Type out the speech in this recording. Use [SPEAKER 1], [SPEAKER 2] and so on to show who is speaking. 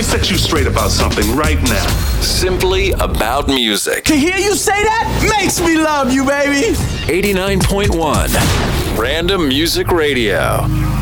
[SPEAKER 1] set you straight about something right now.
[SPEAKER 2] Simply About Music.
[SPEAKER 3] To hear you say that makes me love you, baby.
[SPEAKER 2] 89.1 Random Music Radio.